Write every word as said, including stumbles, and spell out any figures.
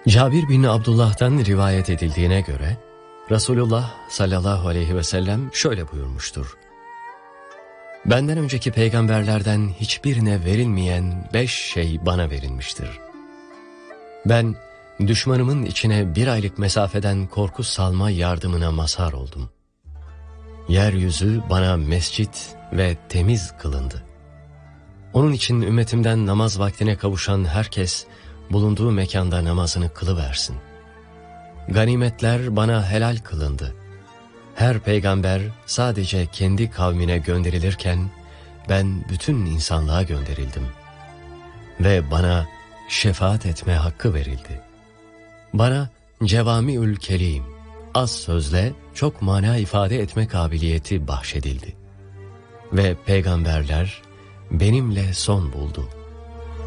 Cabir bin Abdullah'tan rivayet edildiğine göre Resulullah sallallahu aleyhi ve sellem şöyle buyurmuştur. Benden önceki peygamberlerden hiçbirine verilmeyen beş şey bana verilmiştir. Ben düşmanımın içine bir aylık mesafeden korku salma yardımına mazhar oldum. Yeryüzü bana mescit ve temiz kılındı. Onun için ümmetimden namaz vaktine kavuşan herkes bulunduğu mekanda namazını kılıversin. Ganimetler bana helal kılındı. Her peygamber sadece kendi kavmine gönderilirken ben bütün insanlığa gönderildim. Ve bana şefaat etme hakkı verildi. Bana cevamiül kelim, az sözle çok mana ifade etme kabiliyeti bahşedildi. Ve peygamberler benimle son buldu.